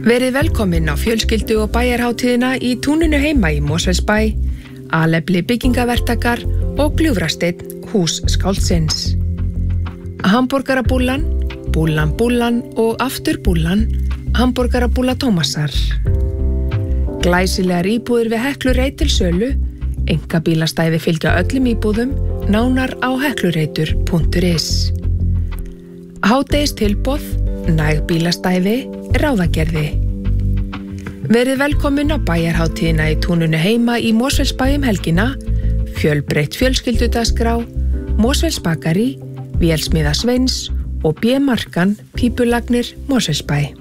Verið velkomin á fjölskyldu- og bæjarhátíðina í túninu heima í Mosfellsbæ, Alefli byggingavertakar og Gljúfrasteinn hús skáldsins. Hamborgarabúllan, búllan og aftur búllan, hamborgarabúlla Tómasar. Glæsilegar íbúðir við Heklureit til sölu, einkabílastæði fylgja öllum íbúðum, nánar á heklureitur.is. Hádegistilboð, næg bílastæði, ráðagerði. Verið velkomin á bæjarhátíðina í túninu heima í Mosfellsbæ helgina, fjölbreytt fjölskyldudaskrá, Mosfellsbakari, Vélsmiða Sveins og B-markan Pípulagnir Mosfellsbæ.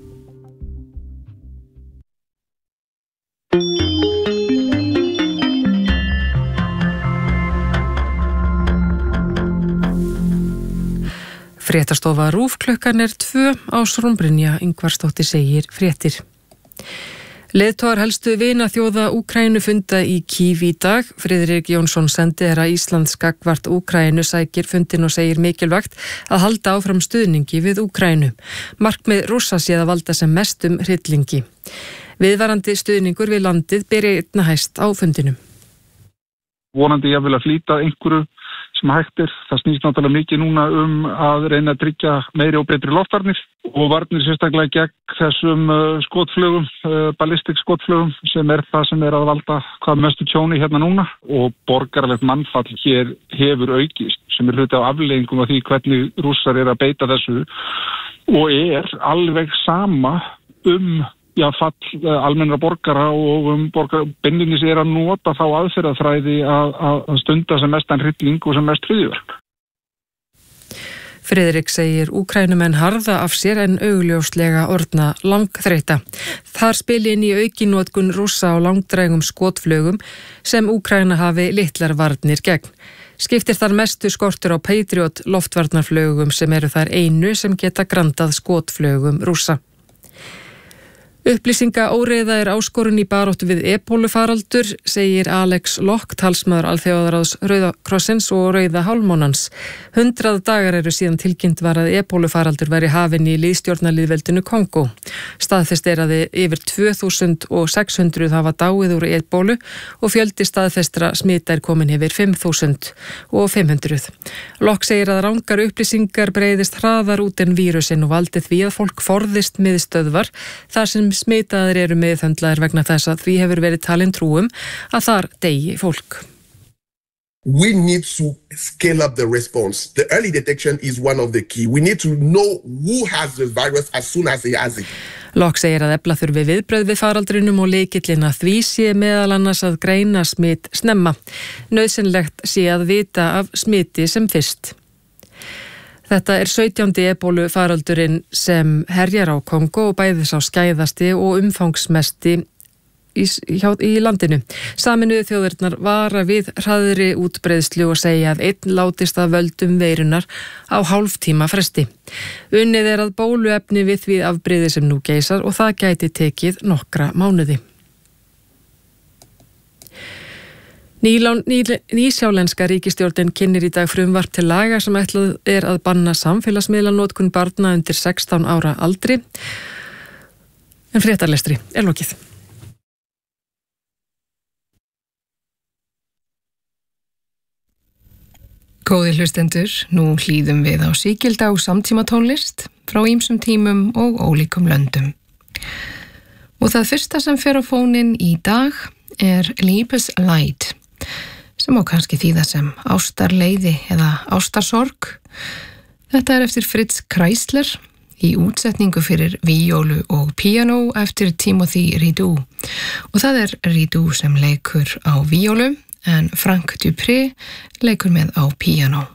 Fréttastofa RÚV klukkan 2 Ásrún Brynja Ingvarsdóttir segir fréttir. Leiðtogar helstu vinaþjóða Úkraínu funda í Kív í dag. Friðrik Jónsson sendiherra Íslands gagnvart Úkraínu sækir fundin og segir mikilvægt að halda áfram stuðningi við Úkraínu. Markmið Rússa sé að valda sem mestum hryllingi. Viðvarandi stuðningur við landið beri einna hæst á fundinum. Vonandi ég vil að flýta einhverju sem hægt Það snýst náttúrulega mikið núna að reyna að tryggja meiri og betri loftvarnir og varnir sérstaklega gegn þessum skotflugum, ballistik skotflugum sem það sem að valda hvað mestu tjóni hérna núna og borgaralegt mannfall hér hefur aukist sem hluti af afleiðingum af því hvernig Rússar að beita þessu og alveg sama fall almennra borgara og beinlínis að nota þá aðferðafræði að stunda sem mestan hrylling og sem mest hryðjuverk. Friðrik segir Úkraínumenn harða af sér en augljóslega orðna langþreyta. Þar spili inn í aukinnotkun Rússa á langdrægum skotflugum sem Úkraína hafi litlar varnir gegn. Skiptir þar mestu skortur á Patriot loftvarnarflugum sem eru þar einu sem geta grandað skotflugum Rússa. Upplýsingaóreiða áskorun í baráttu við ebólufaraldur, segir Alex Locke, talsmaður Alþjóðaráðs Rauða krossins og Rauða hálfmánans. 100 dagar eru síðan tilkynnt var að ebólufaraldur væri hafinn í lýðstjórnarlýðveldinu Kongó. Staðfest að yfir 2600 hafa dáið úr ebólu og fjöldi staðfestra smita komin yfir 5500. Locke segir að rangar upplýsingar breiðist hraðar út en vírusinn og valdi því að fólk forðist miðstöðvar þar sem smitaðir eru meðhöndlaðir vegna þess að því hefur verið talin trúum að þar deyi fólk. We need to scale up the response. The early detection is one of the key. We need to know who has the virus as soon as he has it. Locke segir að efla þurfi viðbrögð við faraldrinum og lykillinn að því sé meðal annars að greina smit snemma. Nauðsynlegt sé að vita af smiti sem fyrst. Þetta 17. ebólu faraldurinn sem herjar á Kongó og bæði sá skæðasti og umfangsmesti í landinu. Sameinuðu þjóðirnar vara við hraðri útbreiðslu og segja að einn látist af völdum veirunar á hálftíma fresti. Unnið að bóluefni við því afbrigði sem nú geisar og það gæti tekið nokkra mánuði. Nýsjálenska ríkisstjórnin kynnir í dag frumvarp til laga sem ætlað að banna samfélagsmiðlanotkun barna undir 16 ára aldri. En fréttarlestri lokið. Góðir hlustendur, nú hlýðum við á sígilda og samtímatónlist frá ýmsum tímum og ólíkum löndum. Og það fyrsta sem fer á fóninn í dag Liebesleid, sem á kannski þýða sem ástarleiði eða ástarsorg. Þetta eftir Fritz Kreisler í útsetningu fyrir víólu og píanó eftir Timothy Ridoux. Og það Ridoux sem leikur á víólu en Frank Dupré leikur með á píanó.